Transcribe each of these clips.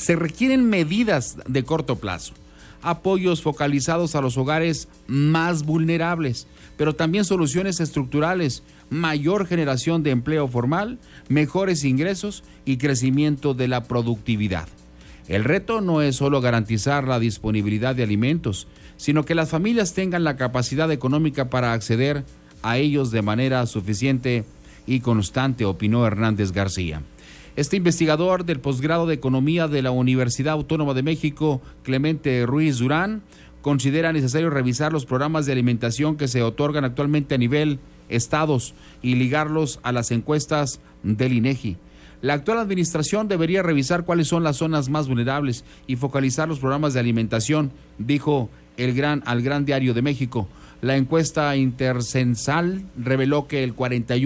Se requieren medidas de corto plazo, apoyos focalizados a los hogares más vulnerables, pero también soluciones estructurales, mayor generación de empleo formal, mejores ingresos y crecimiento de la productividad. El reto no es solo garantizar la disponibilidad de alimentos, sino que las familias tengan la capacidad económica para acceder a ellos de manera suficiente y constante, opinó Hernández García. Este investigador del posgrado de Economía de la Universidad Autónoma de México, Clemente Ruiz Durán, considera necesario revisar los programas de alimentación que se otorgan actualmente a nivel estados y ligarlos a las encuestas del INEGI. La actual administración debería revisar cuáles son las zonas más vulnerables y focalizar los programas de alimentación, dijo al Gran Diario de México. La encuesta intercensal reveló que el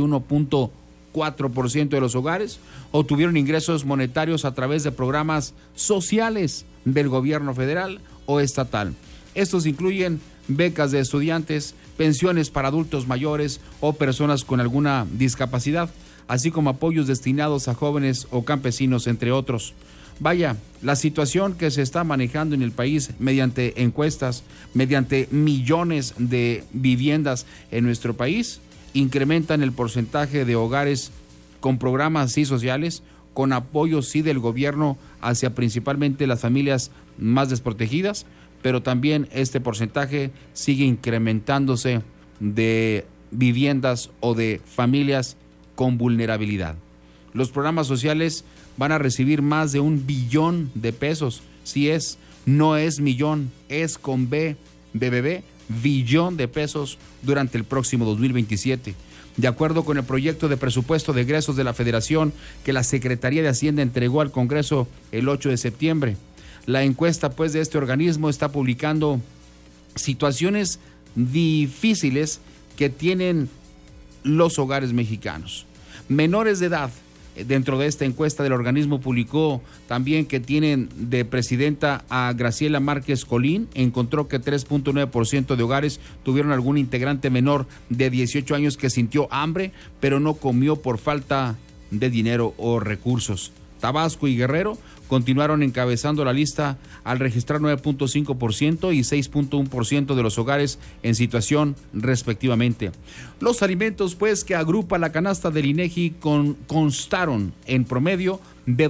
41.4% de los hogares obtuvieron ingresos monetarios a través de programas sociales del gobierno federal o estatal. Estos incluyen becas de estudiantes, pensiones para adultos mayores o personas con alguna discapacidad, así como apoyos destinados a jóvenes o campesinos, entre otros. Vaya, la situación que se está manejando en el país mediante encuestas, mediante millones de viviendas en nuestro país, incrementan el porcentaje de hogares con programas sí sociales, con apoyo sí del gobierno hacia principalmente las familias más desprotegidas, pero también este porcentaje sigue incrementándose de viviendas o de familias con vulnerabilidad. Los programas sociales van a recibir más de 1 billón de pesos. Si es, no es millón, es con B de bebé, billón de pesos durante el próximo 2027. De acuerdo con el proyecto de presupuesto de egresos de la Federación que la Secretaría de Hacienda entregó al Congreso el 8 de septiembre. La encuesta pues de este organismo está publicando situaciones difíciles que tienen los hogares mexicanos. Menores de edad, dentro de esta encuesta del organismo publicó también que tienen de presidenta a Graciela Márquez Colín, encontró que 3.9% de hogares tuvieron algún integrante menor de 18 años que sintió hambre, pero no comió por falta de dinero o recursos. Tabasco y Guerrero continuaron encabezando la lista al registrar 9.5% y 6.1% de los hogares en situación respectivamente. Los alimentos pues que agrupa la canasta del INEGI constaron en promedio de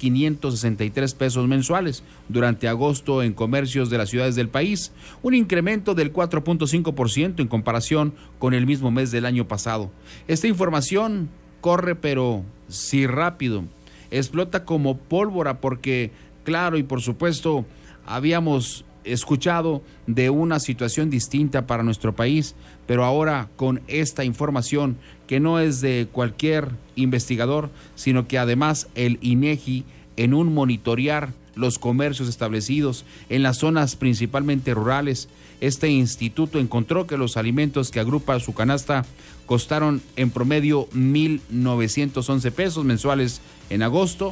2.563 pesos mensuales durante agosto en comercios de las ciudades del país, un incremento del 4.5% en comparación con el mismo mes del año pasado. Esta información corre pero sí rápido. Explota como pólvora porque, claro y por supuesto, habíamos escuchado de una situación distinta para nuestro país, pero ahora con esta información que no es de cualquier investigador, sino que además el INEGI en un monitorear los comercios establecidos en las zonas principalmente rurales, este instituto encontró que los alimentos que agrupa su canasta costaron en promedio 1.911 pesos mensuales en agosto,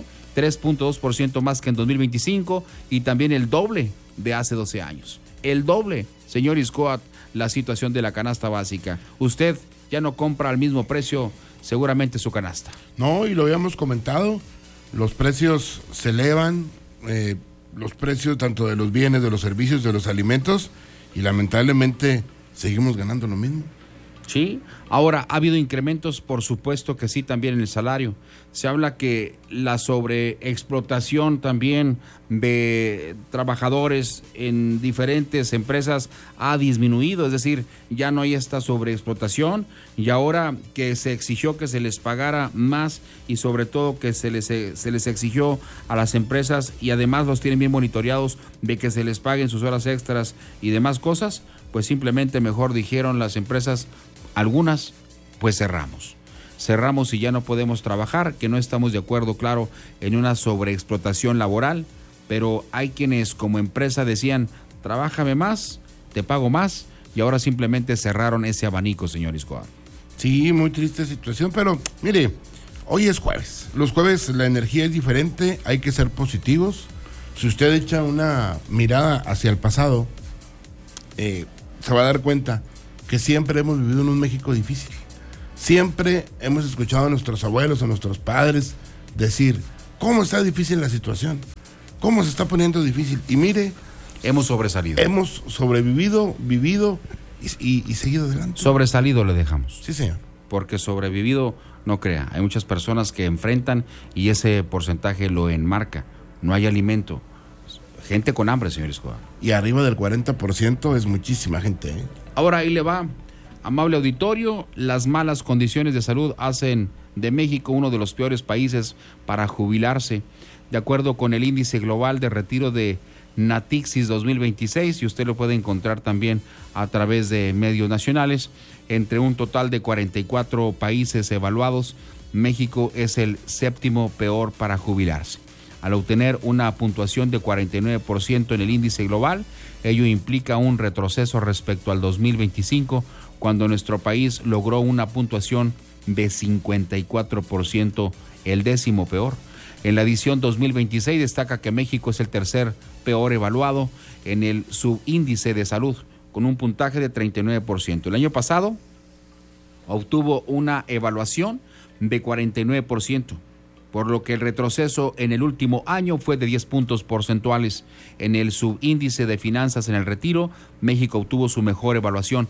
3.2% más que en 2025 y también el doble de hace 12 años. El doble, señor Iscoat, la situación de la canasta básica. Usted ya no compra al mismo precio seguramente su canasta. No, y lo habíamos comentado, los precios se elevan, los precios tanto de los bienes, de los servicios, de los alimentos, y lamentablemente seguimos ganando lo mismo. Sí, ahora ha habido incrementos, por supuesto que sí, también en el salario. Se habla que la sobreexplotación también de trabajadores en diferentes empresas ha disminuido, es decir, ya no hay esta sobreexplotación y ahora que se exigió que se les pagara más y sobre todo que se les exigió a las empresas y además los tienen bien monitoreados de que se les paguen sus horas extras y demás cosas, pues simplemente mejor dijeron las empresas, algunas, pues cerramos y ya no podemos trabajar, que no estamos de acuerdo, claro, en una sobreexplotación laboral, pero hay quienes como empresa decían, trabájame más, te pago más, y ahora simplemente cerraron ese abanico, señor Iscoat. Sí, muy triste situación, pero mire, hoy es jueves, los jueves la energía es diferente, hay que ser positivos. Si usted echa una mirada hacia el pasado, se va a dar cuenta que siempre hemos vivido en un México difícil. Siempre hemos escuchado a nuestros abuelos, a nuestros padres decir, ¿cómo está difícil la situación? cómo se está poniendo difícil. Y mire, hemos sobresalido. Hemos sobrevivido, vivido y seguido adelante. Sobresalido le dejamos. Sí, señor. Porque sobrevivido, no crea. Hay muchas personas que enfrentan y ese porcentaje lo enmarca. No hay alimento. Gente con hambre, señor Escobar. Y arriba del 40% es muchísima gente, ¿eh? Ahora ahí le va. Amable auditorio, las malas condiciones de salud hacen de México uno de los peores países para jubilarse. De acuerdo con el índice global de retiro de Natixis 2026, y usted lo puede encontrar también a través de medios nacionales, entre un total de 44 países evaluados, México es el séptimo peor para jubilarse. Al obtener una puntuación de 49% en el índice global, ello implica un retroceso respecto al 2025, cuando nuestro país logró una puntuación de 54%, el décimo peor. En la edición 2026 destaca que México es el tercer peor evaluado en el subíndice de salud, con un puntaje de 39%. El año pasado obtuvo una evaluación de 49%, por lo que el retroceso en el último año fue de 10 puntos porcentuales. En el subíndice de finanzas en el retiro, México obtuvo su mejor evaluación,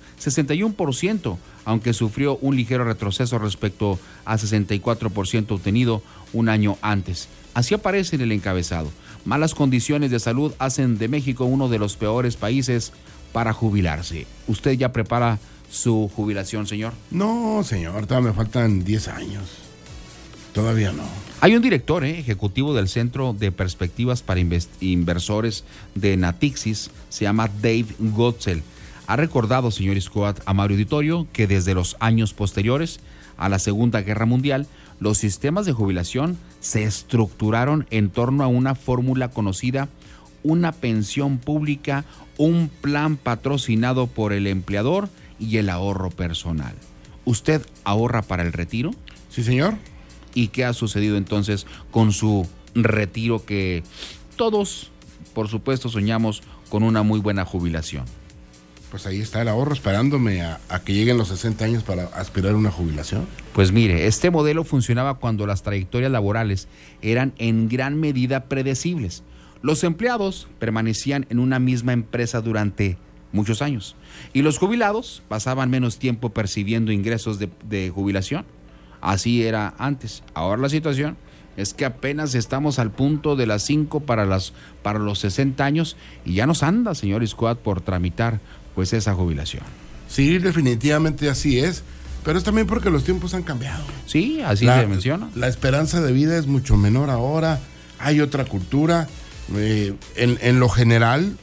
61%, aunque sufrió un ligero retroceso respecto a 64% obtenido un año antes. Así aparece en el encabezado. Malas condiciones de salud hacen de México uno de los peores países para jubilarse. ¿Usted ya prepara su jubilación, señor? No, señor, todavía me faltan 10 años. Todavía no. Hay un director ejecutivo del Centro de Perspectivas para Inversores de Natixis, se llama Dave Gotzel. Ha recordado, señor Scott, amable auditorio, que desde los años posteriores a la Segunda Guerra Mundial, los sistemas de jubilación se estructuraron en torno a una fórmula conocida, una pensión pública, un plan patrocinado por el empleador y el ahorro personal. ¿Usted ahorra para el retiro? Sí, señor. ¿Y qué ha sucedido entonces con su retiro, que todos, por supuesto, soñamos con una muy buena jubilación? Pues ahí está el ahorro, esperándome a que lleguen los 60 años para aspirar a una jubilación. Pues mire, este modelo funcionaba cuando las trayectorias laborales eran en gran medida predecibles. Los empleados permanecían en una misma empresa durante muchos años y los jubilados pasaban menos tiempo percibiendo ingresos de jubilación. Así era antes. Ahora la situación es que apenas estamos al punto de las 5 para los 60 años y ya nos anda, señor Scott, por tramitar pues esa jubilación. Sí, definitivamente así es, pero es también porque los tiempos han cambiado. Sí, así se menciona. La esperanza de vida es mucho menor ahora, hay otra cultura. En lo general,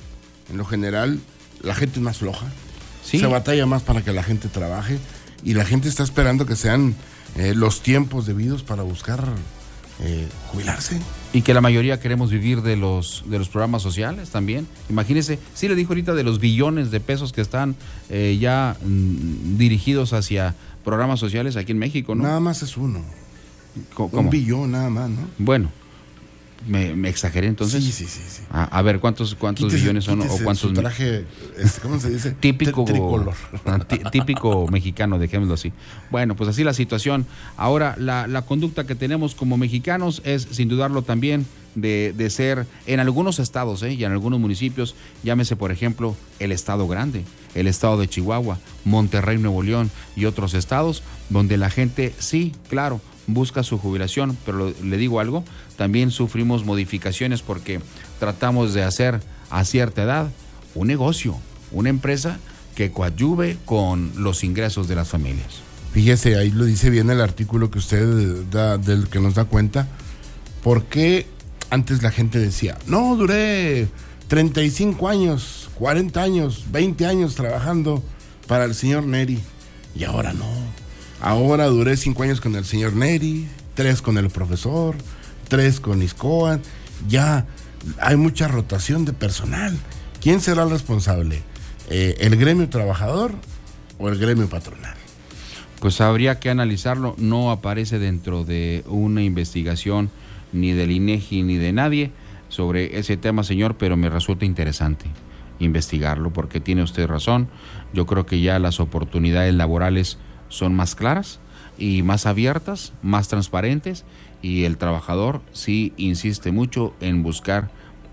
la gente es más floja. Sí. Se batalla más para que la gente trabaje y la gente está esperando que sean los tiempos debidos para buscar jubilarse. Y que la mayoría queremos vivir de los programas sociales también. Imagínese, sí le dijo ahorita de los billones de pesos que están ya dirigidos hacia programas sociales aquí en México, ¿no? Nada más es uno. ¿Cómo? Un billón nada más, ¿no? Bueno, me exageré entonces. Sí. A ver, ¿cuántos billones son o cuántos? Su traje, ¿cómo se dice? Típico tricolor. Típico mexicano, dejémoslo así. Bueno, pues así la situación. Ahora, la conducta que tenemos como mexicanos es, sin dudarlo también, de ser en algunos estados y en algunos municipios, llámese por ejemplo el estado grande, el estado de Chihuahua, Monterrey, Nuevo León y otros estados, donde la gente, sí, claro, busca su jubilación, pero le digo algo, también sufrimos modificaciones porque tratamos de hacer a cierta edad un negocio, una empresa que coadyuve con los ingresos de las familias. Fíjese, ahí lo dice bien el artículo que usted da, del que nos da cuenta, porque antes la gente decía, no, duré 35 años, 40 años, 20 años trabajando para el señor Neri, y ahora no. Ahora duré 5 años con el señor Neri, 3 con el profesor, 3 con Iscoan. Ya hay mucha rotación de personal. ¿Quién será el responsable? ¿El gremio trabajador o el gremio patronal? Pues habría que analizarlo. No aparece dentro de una investigación ni del INEGI ni de nadie sobre ese tema, señor, pero me resulta interesante investigarlo porque tiene usted razón. Yo creo que ya las oportunidades laborales son más claras y más abiertas, más transparentes, y el trabajador sí insiste mucho en buscar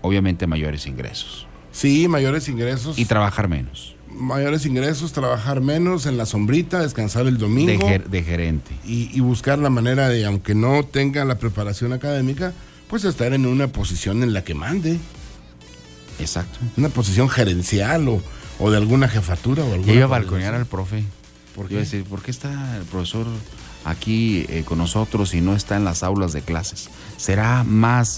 obviamente mayores ingresos. Sí, mayores ingresos. Y trabajar menos. Mayores ingresos, trabajar menos en la sombrita, descansar el domingo. De gerente. Y buscar la manera de, aunque no tenga la preparación académica, pues estar en una posición en la que mande. Exacto. Una posición gerencial o de alguna jefatura. O alguna. Yo iba a balconear al profe. ¿Por qué? Yo iba a decir, ¿por qué está el profesor aquí con nosotros y no está en las aulas de clases? ¿Será más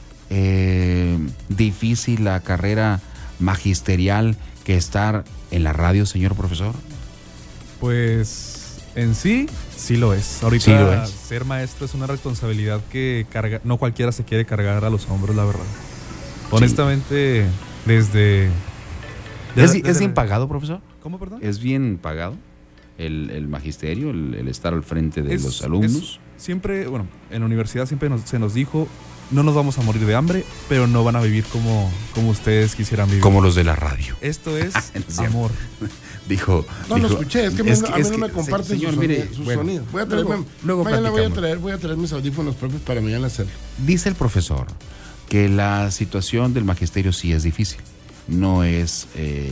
difícil la carrera magisterial que estar en la radio, señor profesor? Pues en sí lo es. Ahorita sí lo es. Ser maestro es una responsabilidad que no cualquiera se quiere cargar a los hombros, la verdad. Honestamente, desde... ¿Es bien pagado, profesor? ¿Cómo, perdón? ¿Es bien pagado el magisterio, el estar al frente de los alumnos? Siempre, bueno, en la universidad siempre se nos dijo, no nos vamos a morir de hambre, pero no van a vivir como ustedes quisieran vivir. Como los de la radio. Esto es amor. Dijo. No lo escuché, es que a mí no me comparten señor, sus sonidos. Voy a traer mis audífonos propios para mañana hacerlo. Dice el profesor que la situación del magisterio sí es difícil. No es,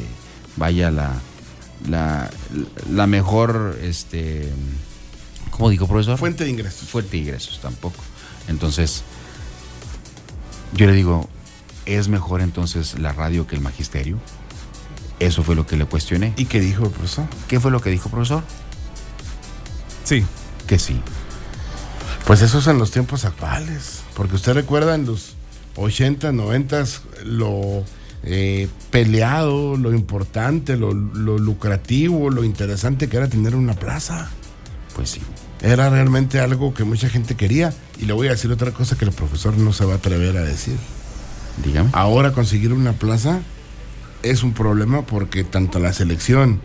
la mejor, ¿cómo dijo, profesor? Fuente de ingresos. Fuente de ingresos tampoco. Entonces, yo le digo, ¿es mejor entonces la radio que el magisterio? Eso fue lo que le cuestioné. ¿Y qué dijo el profesor? ¿Qué fue lo que dijo, profesor? Sí. Que sí. Pues eso es en los tiempos actuales. Porque usted recuerda en los 80, 90, lo peleado, lo importante, lo lucrativo, lo interesante que era tener una plaza. Pues sí. Era realmente algo que mucha gente quería. Y le voy a decir otra cosa que el profesor no se va a atrever a decir. Dígame. Ahora conseguir una plaza es un problema porque tanto la selección,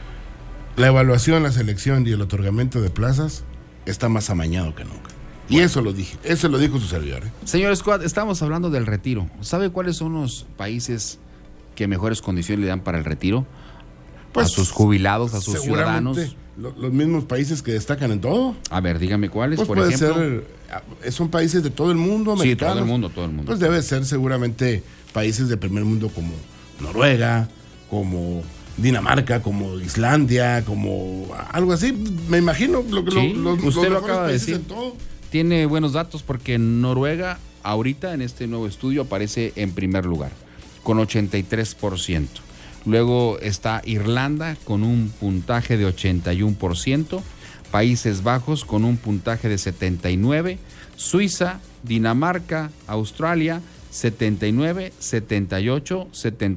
la evaluación, la selección y el otorgamiento de plazas está más amañado que nunca. Y eso lo dijo su servidor. Señor Scott, estamos hablando del retiro. ¿Sabe cuáles son los países que mejores condiciones le dan para el retiro? Pues, a sus jubilados, a sus ciudadanos. Los mismos países que destacan en todo. A ver, dígame cuáles, pues por puede ejemplo. Son países de todo el mundo, americanos. Sí, todo el mundo. Pues debe ser seguramente países de primer mundo como Noruega, como Dinamarca, como Islandia, como algo así. Me imagino usted lo acaba de países decir. en todo. Tiene buenos datos porque Noruega ahorita en este nuevo estudio aparece en primer lugar con 83%. Luego está Irlanda con un puntaje de 81%, Países Bajos con un puntaje de 79%, Suiza, Dinamarca, Australia 79, 78,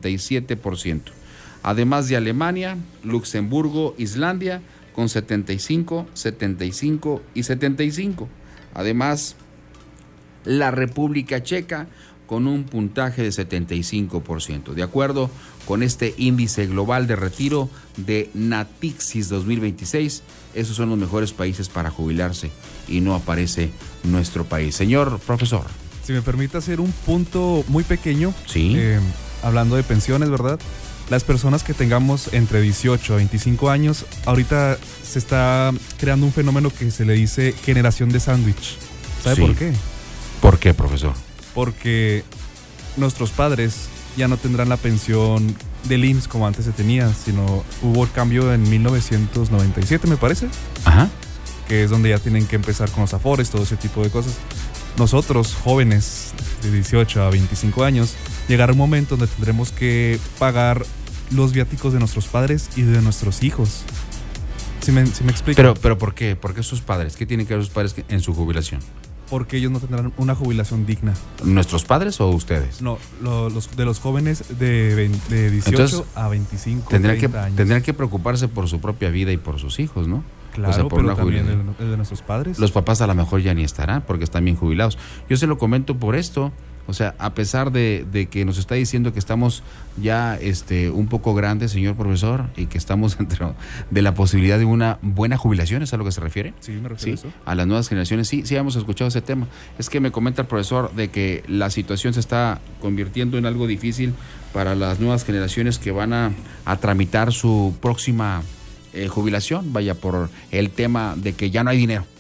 77%. Además de Alemania, Luxemburgo, Islandia con 75, 75 y 75. Además, la República Checa con un puntaje de 75%. De acuerdo con este índice global de retiro de Natixis 2026, esos son los mejores países para jubilarse y no aparece nuestro país. Señor profesor. Si me permite hacer un punto muy pequeño, sí. Hablando de pensiones, ¿verdad? Las personas que tengamos entre 18 a 25 años, ahorita se está creando un fenómeno que se le dice generación de sándwich. ¿Sabe por qué? ¿Por qué, profesor? Porque nuestros padres ya no tendrán la pensión del IMSS como antes se tenía, sino hubo el cambio en 1997, me parece. Ajá. Que es donde ya tienen que empezar con los afores, todo ese tipo de cosas. Nosotros, jóvenes de 18 a 25 años, llegará un momento donde tendremos que pagar los viáticos de nuestros padres y de nuestros hijos. ¿Sí me explico? Pero ¿por qué? ¿Por qué sus padres? ¿Qué tienen que ver sus padres en su jubilación? Porque ellos no tendrán una jubilación digna. ¿Nuestros padres o ustedes? No, los jóvenes de 18 entonces, a 25, 30 años. Tendrán que preocuparse por su propia vida y por sus hijos, ¿no? Claro, o sea, por pero también el de nuestros padres. Los papás a lo mejor ya ni estarán porque están bien jubilados. Yo se lo comento por esto. O sea, a pesar de que nos está diciendo que estamos ya un poco grandes, señor profesor, y que estamos dentro de la posibilidad de una buena jubilación, ¿es a lo que se refiere? Sí, me refiero ¿Sí? a eso. A las nuevas generaciones, sí hemos escuchado ese tema. Es que me comenta el profesor de que la situación se está convirtiendo en algo difícil para las nuevas generaciones que van a tramitar su próxima jubilación, vaya, por el tema de que ya no hay dinero.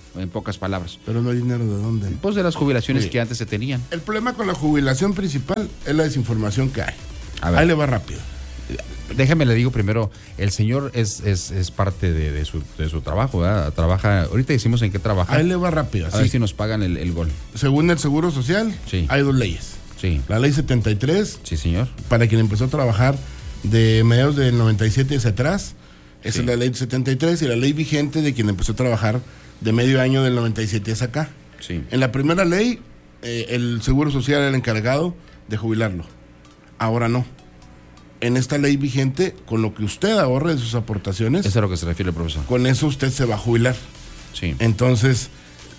en pocas palabras. Pero no hay dinero ¿de dónde? Pues de las jubilaciones Sí. que antes se tenían. El problema con la jubilación principal es la desinformación que hay. A ver. Ahí le va rápido. Déjeme le digo primero, el señor es parte de su trabajo, ¿verdad? Trabaja, ahorita decimos en qué trabaja. Ahí le va rápido. A así. ver si nos pagan el gol. Según el Seguro Social, Sí. hay 2 leyes. Sí, La ley 73, sí, señor. para quien empezó a trabajar de mediados del 97 hacia atrás, esa Sí. es la ley 73, y la ley vigente de quien empezó a trabajar de medio año del 97 hacia acá. Sí. En la primera ley, el Seguro Social era el encargado de jubilarlo. Ahora no. En esta ley vigente, con lo que usted ahorre de sus aportaciones, Eso es a lo que se refiere el profesor. con eso usted se va a jubilar. Sí. Entonces,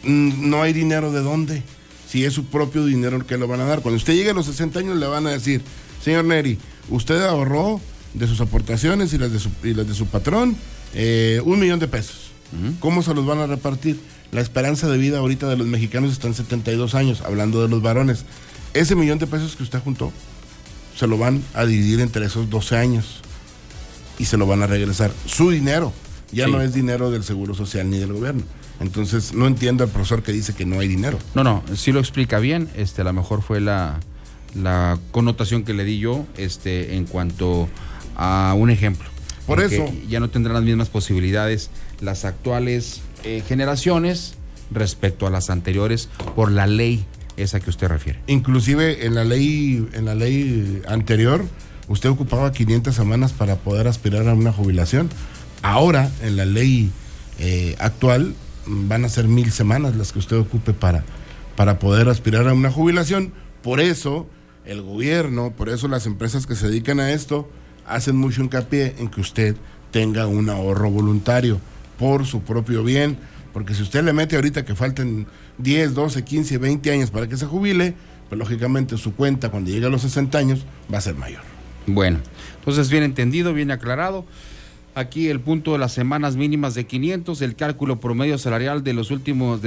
no hay dinero de dónde. Si es su propio dinero el que lo van a dar. Cuando usted llegue a los 60 años le van a decir, señor Neri, usted ahorró de sus aportaciones y las de su patrón $1,000,000. ¿Cómo se los van a repartir? La esperanza de vida ahorita de los mexicanos está en 72 años, hablando de los varones. Ese $1,000,000 que usted juntó, se lo van a dividir entre esos 12 años y se lo van a regresar. Su dinero ya Sí. no es dinero del Seguro Social ni del gobierno. Entonces, no entiendo al profesor que dice que no hay dinero. No, sí lo explica bien. A lo mejor fue la connotación que le di yo, en cuanto a un ejemplo. Por En que eso. ya no tendrán las mismas posibilidades las actuales generaciones respecto a las anteriores por la ley esa que usted refiere. Inclusive en la ley anterior, usted ocupaba 500 semanas para poder aspirar a una jubilación. Ahora, en la ley actual, van a ser 1,000 semanas las que usted ocupe para poder aspirar a una jubilación. Por eso, el gobierno, por eso las empresas que se dedican a esto, hacen mucho hincapié en que usted tenga un ahorro voluntario por su propio bien. Porque si usted le mete ahorita que falten 10, 12, 15, 20 años para que se jubile, pues lógicamente su cuenta cuando llegue a los 60 años va a ser mayor. Bueno, entonces bien entendido, bien aclarado. Aquí el punto de las semanas mínimas de 500, el cálculo promedio salarial de las últimas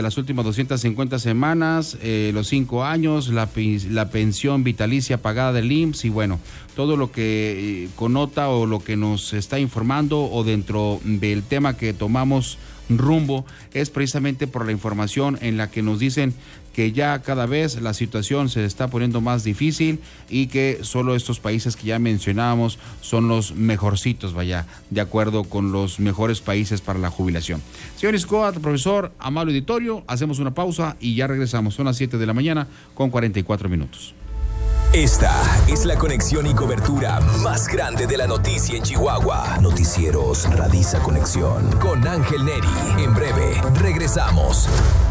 250 semanas, los 5 años, la pensión vitalicia pagada del IMSS y bueno, todo lo que connota o lo que nos está informando o dentro del tema que tomamos rumbo es precisamente por la información en la que nos dicen que ya cada vez la situación se está poniendo más difícil y que solo estos países que ya mencionábamos son los mejorcitos, vaya, de acuerdo con los mejores países para la jubilación. Señor Iscoat, profesor, amable auditorio, hacemos una pausa y ya regresamos. Son las 7 de la mañana con 44 minutos. Esta es la conexión y cobertura más grande de la noticia en Chihuahua. Noticieros Radisa Conexión con Ángel Neri. En breve, regresamos.